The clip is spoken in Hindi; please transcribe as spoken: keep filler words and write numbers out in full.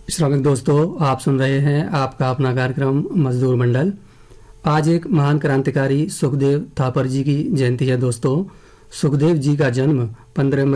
श्रमिक दोस्तों, आप सुन रहे हैं आपका अपना कार्यक्रम मजदूर मंडल। आज एक महान क्रांतिकारी सुखदेव थापर जी की जयंती है। दोस्तों, सुखदेव जी का जन्म पंद्रह